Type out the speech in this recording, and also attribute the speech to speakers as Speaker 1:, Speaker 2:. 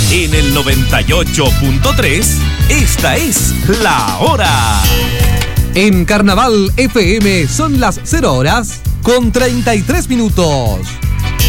Speaker 1: En el 98.3, esta es La Hora.
Speaker 2: En Carnaval FM son las 0 horas con 33 minutos.